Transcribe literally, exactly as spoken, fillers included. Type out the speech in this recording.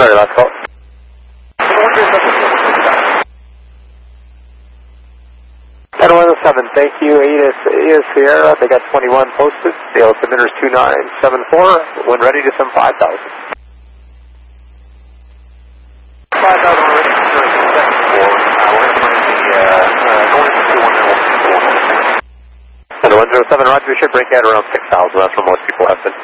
Sorry, last call. ten one seven, thank you. Ada, Ada Sierra, they got twenty-one posted. The altimeter is two nine seven four. When ready to send five thousand. five thousand ready to send four. Uh, we're going to the, uh, uh, going to two one zero one. one zero seven, Roger, we should break out around six thousand. That's where most people have been.